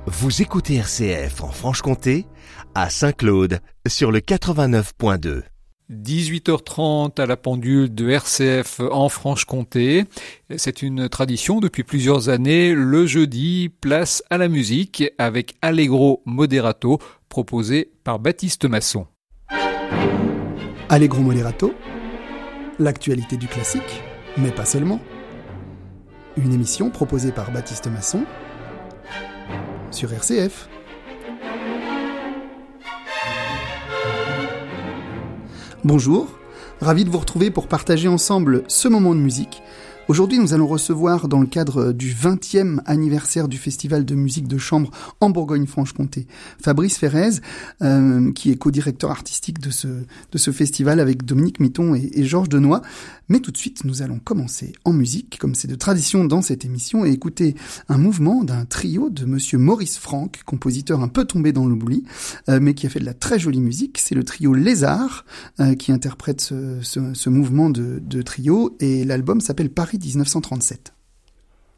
Vous écoutez RCF en Franche-Comté, à Saint-Claude, sur le 89.2. 18h30 à la pendule de RCF en Franche-Comté. C'est une tradition depuis plusieurs années. Le jeudi, place à la musique avec Allegro Moderato, proposé par Baptiste Masson. Allegro Moderato, l'actualité du classique, mais pas seulement. Une émission proposée par Baptiste Masson sur RCF. Bonjour, ravi de vous retrouver pour partager ensemble ce moment de musique. Aujourd'hui, nous allons recevoir, dans le cadre du 20e anniversaire du Festival de musique de chambre en Bourgogne-Franche-Comté, Fabrice Ferrez, qui est co-directeur artistique de ce festival avec Dominique Mitton et Georges Denoy. Mais tout de suite, nous allons commencer en musique, comme c'est de tradition dans cette émission, et écouter un mouvement d'un trio de monsieur Maurice Franck, compositeur un peu tombé dans l'oubli, mais qui a fait de la très jolie musique. C'est le trio Lézard qui interprète ce mouvement de trio, et l'album s'appelle Paris 1937.